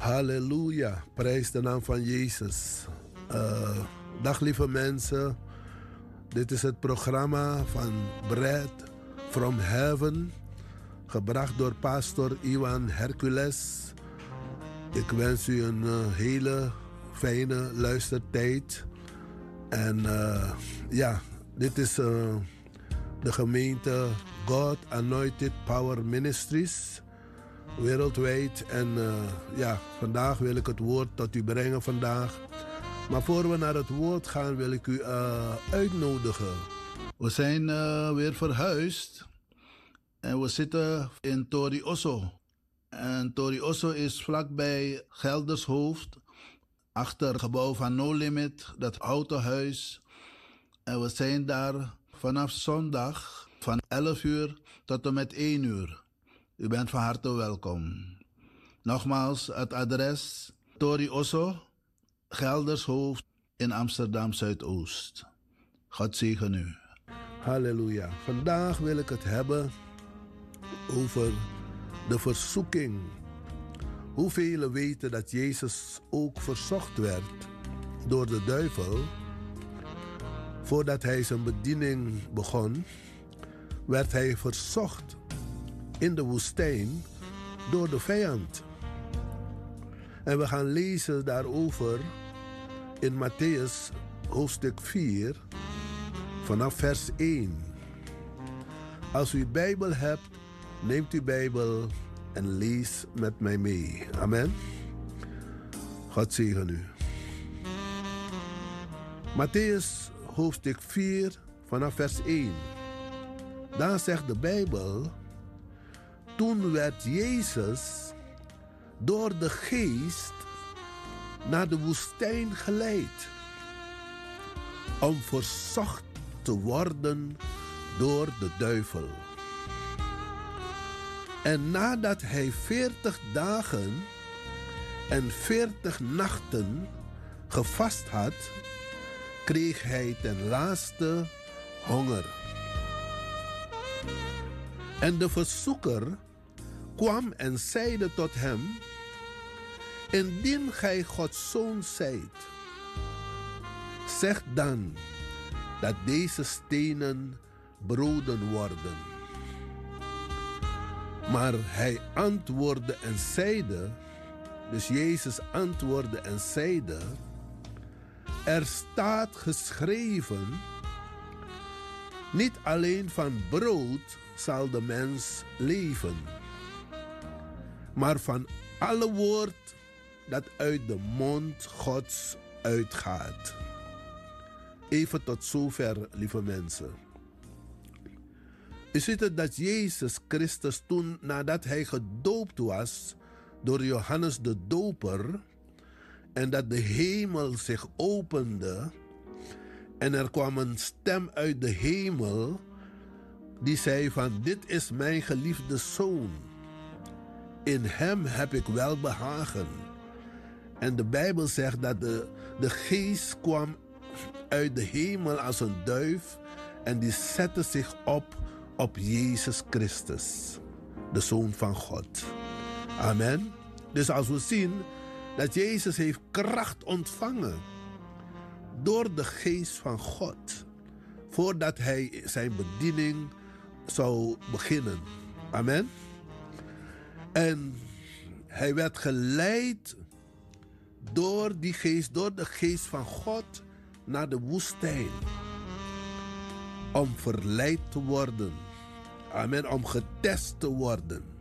Halleluja, prijs de naam van Jezus. Dag lieve mensen, dit is het programma van Bread from Heaven, gebracht door pastor Iwan Hercules. Ik wens u een hele fijne luistertijd. En dit is de gemeente God Anointed Power Ministries wereldwijd. En vandaag wil ik het woord tot u brengen vandaag. Maar voor we naar het woord gaan wil ik u uitnodigen. We zijn weer verhuisd. En we zitten in Tori Osso. En Tori Osso is vlakbij Geldershoofd. Achter het gebouw van No Limit, dat houten huis. En we zijn daar vanaf zondag van 11 uur tot en met 1 uur. U bent van harte welkom. Nogmaals, het adres Tori Osso, Geldershoofd in Amsterdam Zuidoost. God zegen u. Halleluja. Vandaag wil ik het hebben over de verzoeking. Hoeveel weten dat Jezus ook verzocht werd door de duivel? Voordat hij zijn bediening begon, werd hij verzocht in de woestijn door de vijand. En we gaan lezen daarover in Mattheüs hoofdstuk 4 vanaf vers 1. Als u Bijbel hebt, neemt uw Bijbel en lees met mij mee. Amen. God zegen u. Mattheüs hoofdstuk 4 vanaf vers 1. Daar zegt de Bijbel: toen werd Jezus door de Geest naar de woestijn geleid om verzocht te worden door de duivel. En nadat hij 40 dagen en 40 nachten gevast had, kreeg hij ten laatste honger. En de verzoeker kwam en zeide tot hem: indien gij Gods zoon zijt, zeg dan dat deze stenen broden worden. Maar hij antwoordde en zeide, dus Jezus antwoordde en zeide: er staat geschreven, niet alleen van brood zal de mens leven, maar van alle woord dat uit de mond Gods uitgaat. Even tot zover, lieve mensen. U ziet het dat Jezus Christus toen, nadat hij gedoopt was door Johannes de Doper, en dat de hemel zich opende en er kwam een stem uit de hemel die zei van: dit is mijn geliefde zoon, in hem heb ik welbehagen. En de Bijbel zegt dat de geest kwam uit de hemel als een duif en die zette zich op Jezus Christus, de Zoon van God. Amen. Dus als we zien dat Jezus heeft kracht ontvangen door de geest van God, voordat hij zijn bediening zou beginnen. Amen. En hij werd geleid door die geest, door de geest van God, naar de woestijn. Om verleid te worden. Amen. Om getest te worden.